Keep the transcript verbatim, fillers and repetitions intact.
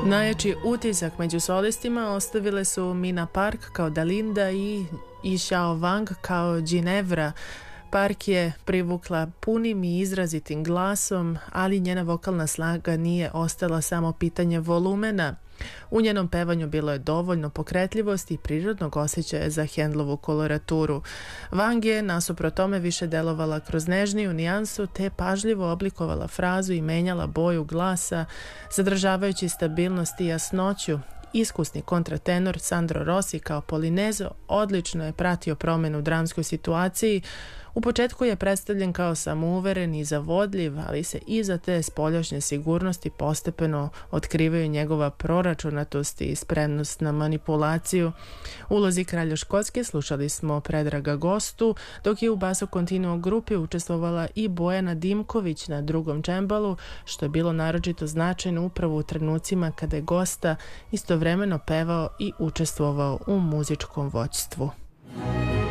Najjači utisak među solistima ostavile su Mina Park kao Dalinda i i Xiao Wang kao Ginevra. Park je privukla punim i izrazitim glasom, ali njena vokalna snaga nije ostala samo pitanje volumena. U njenom pevanju bilo je dovoljno pokretljivosti i prirodnog osjećaja za Handlovu koloraturu. Wang je nasuprot tome više delovala kroz nežniju nijansu te pažljivo oblikovala frazu i menjala boju glasa, zadržavajući stabilnost i jasnoću. Iskusni kontratenor Sandro Rossi kao Polinezo odlično je pratio promenu u dramskoj situaciji. U početku je predstavljen kao samouveren i zavodljiv, ali se iza te spoljašnje sigurnosti postepeno otkrivaju njegova proračunatost i spremnost na manipulaciju. U ulozi kralja Škotske slušali smo Predraga Gostu, dok je u baso kontinuo grupi učestvovala i Bojana Dimković na drugom džembalu, što je bilo naročito značajno upravo u trenucima kada je Gosta istovremeno pevao i učestvovao u muzičkom vođstvu.